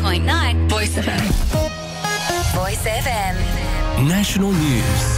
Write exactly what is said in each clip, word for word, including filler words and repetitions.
point nine Voice F M. Voice F M. National News.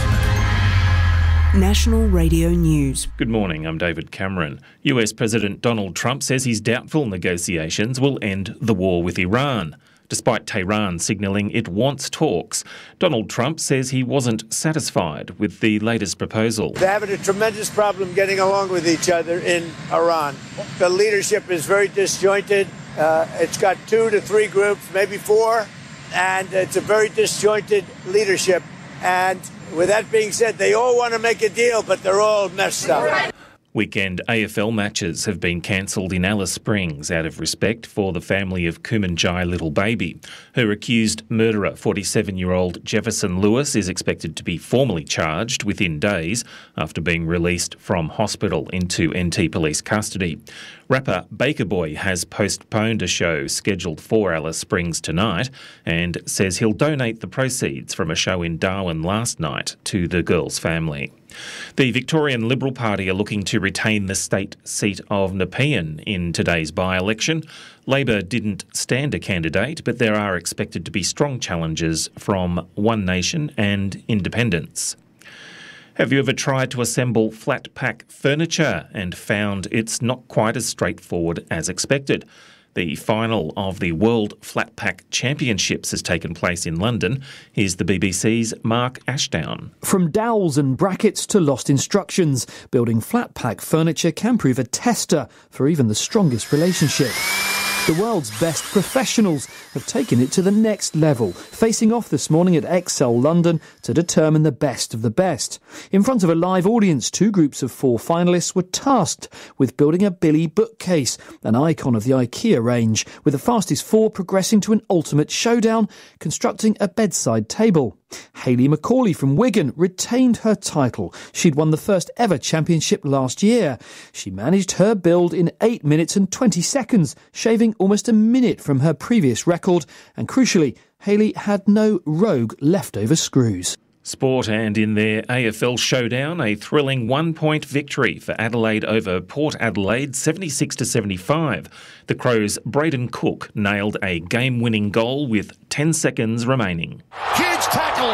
National Radio News. Good morning, I'm David Cameron. U S President Donald Trump says he's doubtful negotiations will end the war with Iran. Despite Tehran signalling it wants talks, Donald Trump says he wasn't satisfied with the latest proposal. They're having a tremendous problem getting along with each other in Iran. The leadership is very disjointed. Uh, it's got two to three groups, maybe four, and it's a very disjointed leadership. And with that being said, they all want to make a deal, but they're all messed up. Weekend A F L matches have been cancelled in Alice Springs out of respect for the family of Kumanjai Little Baby. Her accused murderer, forty-seven-year-old Jefferson Lewis, is expected to be formally charged within days after being released from hospital into N T police custody. Rapper Baker Boy has postponed a show scheduled for Alice Springs tonight and says he'll donate the proceeds from a show in Darwin last night to the girl's family. The Victorian Liberal Party are looking to retain the state seat of Nepean in today's by-election. Labor didn't stand a candidate, but there are expected to be strong challenges from One Nation and Independents. Have you ever tried to assemble flat pack furniture and found it's not quite as straightforward as expected? The final of the World Flat Pack Championships has taken place in London. Here's the B B C's Mark Ashdown. From dowels and brackets to lost instructions, building flat pack furniture can prove a tester for even the strongest relationship. The world's best professionals have taken it to the next level, facing off this morning at Excel London to determine the best of the best. In front of a live audience, two groups of four finalists were tasked with building a Billy bookcase, an icon of the IKEA range, with the fastest four progressing to an ultimate showdown, constructing a bedside table. Hayley McCauley from Wigan retained her title. She'd won the first ever championship last year. She managed her build in eight minutes and twenty seconds, shaving almost a minute from her previous record. And crucially, Hayley had no rogue leftover screws. Sport, and in their A F L showdown, a thrilling one-point victory for Adelaide over Port Adelaide, seventy-six to seventy-five. The Crows' Braden Cook nailed a game-winning goal with ten seconds remaining. Huge tackle.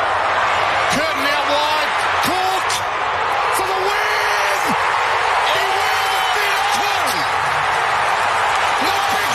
Curtin out wide. Cook for the win. He will be a Cook. The big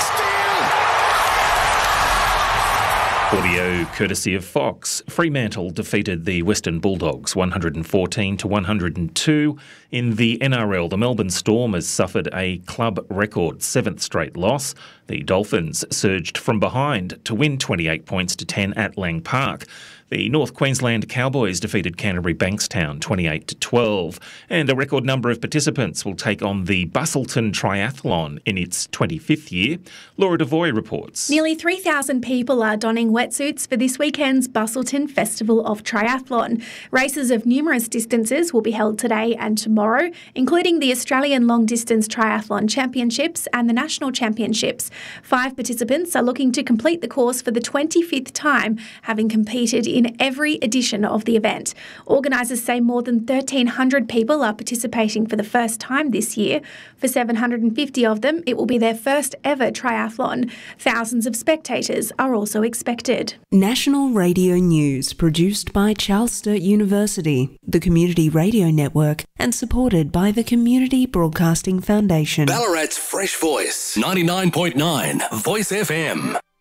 steal. Audio courtesy of Fox. Fremantle defeated the Western Bulldogs one hundred fourteen to one hundred two. In the N R L, the Melbourne Storm has suffered a club record seventh straight loss. The Dolphins surged from behind to win twenty-eight points to ten at Lang Park. The North Queensland Cowboys defeated Canterbury Bankstown twenty-eight to twelve, and a record number of participants will take on the Busselton Triathlon in its twenty-fifth year. Laura Devoy reports. Nearly three thousand people are donning wetsuits for this weekend's Busselton Festival of Triathlon. Races of numerous distances will be held today and tomorrow, including the Australian Long Distance Triathlon Championships and the National Championships. Five participants are looking to complete the course for the twenty-fifth time, having competed in every edition of the event. Organisers say more than thirteen hundred people are participating for the first time this year. For seven hundred fifty of them, it will be their first ever triathlon. Thousands of spectators are also expected. National Radio News, produced by Charles Sturt University, the Community Radio Network, and supported by the Community Broadcasting Foundation. Ballarat's Fresh Voice, ninety-nine point nine Voice F M.